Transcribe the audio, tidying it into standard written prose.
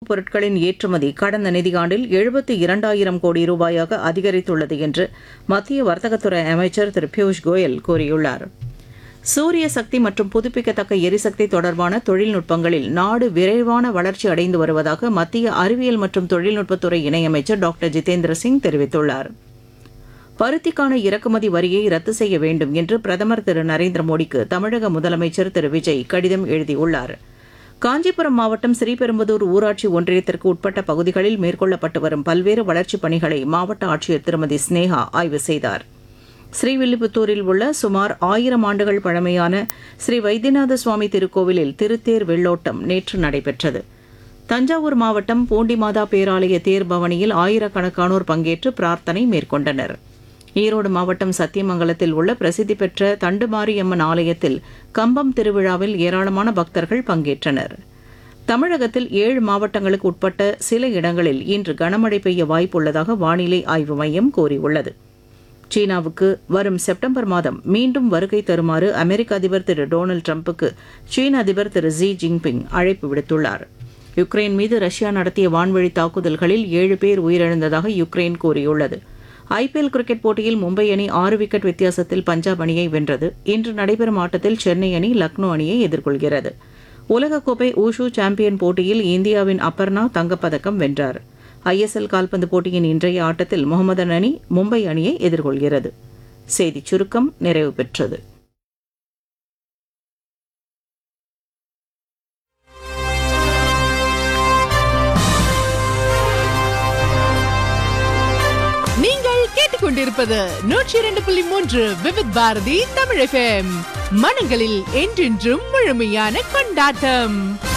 பொருட்களின் ஏற்றுமதி கடந்த நிதியாண்டில் 72,000 கோடி ரூபாயாக அதிகரித்துள்ளது என்று மத்திய வர்த்தகத்துறை அமைச்சர் திரு பியூஷ் கோயல் கூறியுள்ளார். சூரிய சக்தி மற்றும் புதுப்பிக்கத்தக்க எரிசக்தி தொடர்பான தொழில்நுட்பங்களில் நாடு விரைவான வளர்ச்சி அடைந்து வருவதாக மத்திய அறிவியல் மற்றும் தொழில்நுட்பத்துறை இணையமைச்சர் டாக்டர் ஜிதேந்திர சிங் தெரிவித்துள்ளார். பருத்திக்கான இறக்குமதி வரியை ரத்து செய்ய வேண்டும் என்று பிரதமர் திரு நரேந்திர மோடிக்கு தமிழக முதலமைச்சர் திரு விஜய் கடிதம் எழுதியுள்ளார். காஞ்சிபுரம் மாவட்டம் ஸ்ரீபெரும்புதூர் ஊராட்சி ஒன்றியத்திற்கு உட்பட்ட பகுதிகளில் மேற்கொள்ளப்பட்டு வரும் பல்வேறு வளர்ச்சிப் பணிகளை மாவட்ட ஆட்சியர் திருமதி ஸ்னேகா ஆய்வு செய்தார். ஸ்ரீவில்லிபுத்தூரில் உள்ள சுமார் 1000 ஆண்டுகள் பழமையான ஸ்ரீ வைத்தியநாத சுவாமி திருக்கோவிலில் திருத்தேர் வெள்ளோட்டம் நேற்று நடைபெற்றது. தஞ்சாவூர் மாவட்டம் பூண்டிமாதா பேராலய தேர்பவனியில் ஆயிரக்கணக்கானோர் பங்கேற்று பிரார்த்தனை மேற்கொண்டனர். ஈரோடு மாவட்டம் சத்தியமங்கலத்தில் உள்ள பிரசித்தி பெற்ற தண்டுமாரியம்மன் ஆலயத்தில் கம்பம் திருவிழாவில் ஏராளமான பக்தர்கள் பங்கேற்றனர். தமிழகத்தில் 7 மாவட்டங்களுக்கு உட்பட்ட சில இடங்களில் இன்று கனமழை பெய்ய வாய்ப்புள்ளதாக வானிலை ஆய்வு மையம் கூறியுள்ளது. சீனாவுக்கு வரும் செப்டம்பர் மாதம் மீண்டும் வருகை தருமாறு அமெரிக்க அதிபர் திரு டொனால்டு டிரம்புக்கு சீன அதிபர் திரு ஜி ஜின்பிங் அழைப்பு விடுத்துள்ளார். யுக்ரைன் மீது ரஷ்யா நடத்திய வான்வழி தாக்குதல்களில் 7 பேர் உயிரிழந்ததாக யுக்ரைன் கூறியுள்ளது. ஐபிஎல் கிரிக்கெட் போட்டியில் மும்பை அணி 6 விக்கெட் வித்தியாசத்தில் பஞ்சாப் அணியை வென்றது. இன்று நடைபெறும் ஆட்டத்தில் சென்னை அணி லக்னோ அணியை எதிர்கொள்கிறது. உலகக்கோப்பை ஊஷு சாம்பியன் போட்டியில் இந்தியாவின் அப்பர்ணா தங்கப்பதக்கம் வென்றார். ஐஎஸ்எல் கால்பந்து போட்டியின் இன்றைய ஆட்டத்தில் முகமதன் அணி மும்பை அணியை எதிர்கொள்கிறது. செய்திச் சுருக்கம் நிறைவு பெற்றது. நீங்கள் கேட்டுக்கொண்டிருப்பது 102.3 விவித் பாரதி தமிழ் FM. மனங்களில் என்றென்றும் முழுமையான கொண்டாட்டம்.